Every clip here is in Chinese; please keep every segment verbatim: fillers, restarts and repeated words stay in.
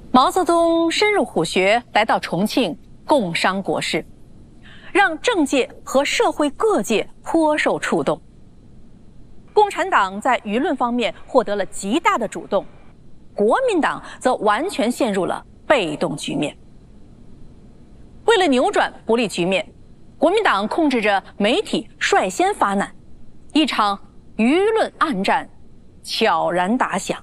毛泽东深入虎穴，来到重庆共商国事，让政界和社会各界颇受触动。共产党在舆论方面获得了极大的主动，国民党则完全陷入了被动局面。为了扭转不利局面，国民党控制着媒体率先发难，一场舆论暗战悄然打响。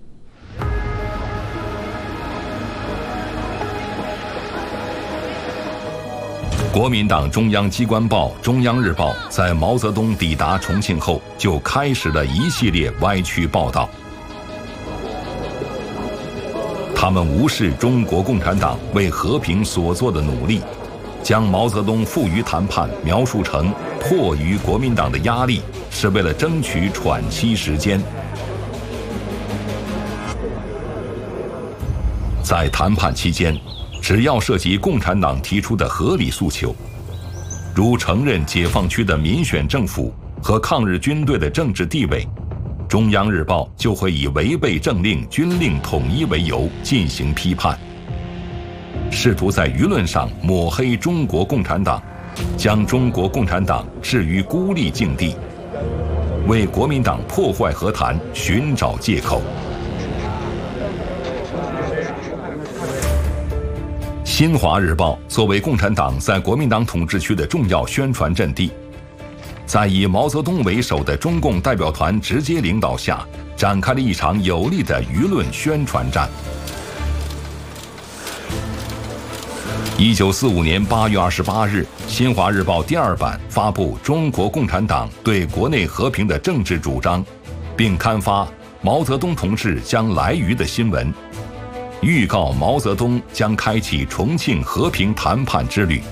国民党中央机关报《中央日报》在毛泽东抵达重庆后，就开始了一系列歪曲报道。他们无视中国共产党为和平所做的努力，将毛泽东赴渝谈判描述成迫于国民党的压力，是为了争取喘息时间。在谈判期间，只要涉及共产党提出的合理诉求，如承认解放区的民选政府和抗日军队的政治地位，中央日报就会以违背政令、军令统一为由进行批判，试图在舆论上抹黑中国共产党，将中国共产党置于孤立境地，为国民党破坏和谈寻找借口。新华日报作为共产党在国民党统治区的重要宣传阵地，在以毛泽东为首的中共代表团直接领导下，展开了一场有力的舆论宣传战。一九四五年八月二十八日，新华日报第二版发布中国共产党对国内和平的政治主张，并刊发毛泽东同志将来渝的新闻，预告毛泽东将开启重庆和平谈判之旅。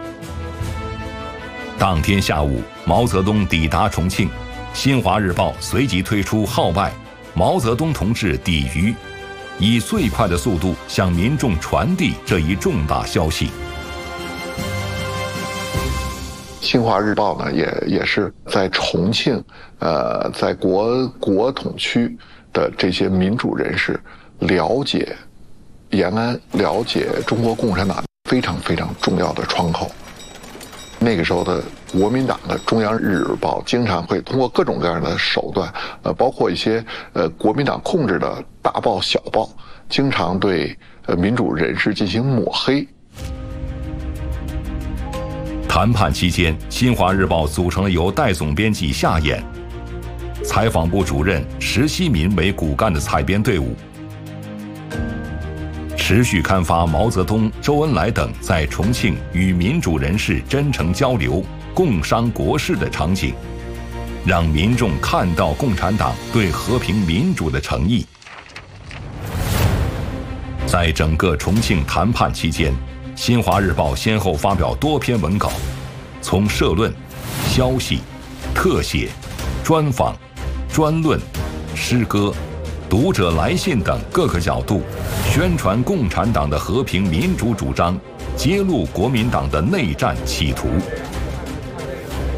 当天下午，毛泽东抵达重庆，新华日报随即推出号外“毛泽东同志抵渝”，以最快的速度向民众传递这一重大消息。 新华日报呢，也也是在重庆，呃，在国国统区的这些民主人士了解延安、了解中国共产党非常非常重要的窗口。那个时候的国民党的中央日报经常会通过各种各样的手段，呃，包括一些呃国民党控制的大报小报，经常对呃民主人士进行抹黑。 谈判期间，新华日报组成了由代总编辑夏衍、采访部主任石希民为骨干的采编队伍，持续刊发毛泽东、周恩来等在重庆与民主人士真诚交流、共商国事的场景，让民众看到共产党对和平民主的诚意。在整个重庆谈判期间，新华日报先后发表多篇文稿，从社论、消息、特写、专访、专论、诗歌、读者来信等各个角度，宣传共产党的和平民主主张，揭露国民党的内战企图。